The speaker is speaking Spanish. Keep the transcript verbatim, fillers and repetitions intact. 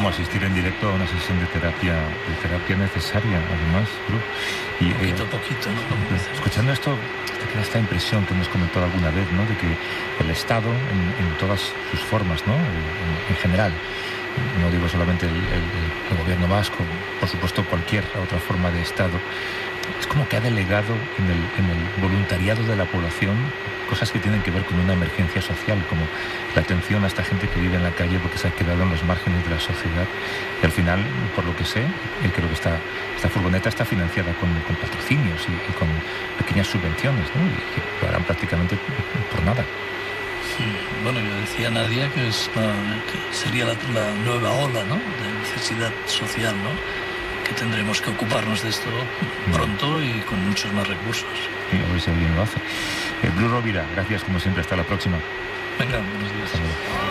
como asistir en directo a una sesión de terapia, de terapia necesaria, además, Bru. Y, poquito eh, a poquito, ¿no? Escuchando esto, te queda esta impresión que hemos comentado alguna vez, ¿no? De que el Estado, en, en todas sus formas, ¿no? En, en general, no digo solamente el, el, el gobierno vasco, por supuesto cualquier otra forma de Estado, es como que ha delegado en el, en el voluntariado de la población cosas que tienen que ver con una emergencia social, como la atención a esta gente que vive en la calle porque se ha quedado en los márgenes de la sociedad. Y al final, por lo que sé, y creo que esta, esta furgoneta está financiada con, con patrocinios y, y con pequeñas subvenciones, ¿no? Y que lo harán prácticamente por nada. Sí, bueno, yo decía, Nadia, que, es la, que sería la, la nueva ola, ¿no?, de necesidad social, ¿no?, que tendremos que ocuparnos de esto pronto y con muchos más recursos. Y a ver si alguien lo hace. Eh, Bru Rovira, gracias como siempre, hasta la próxima. Venga, buenos días.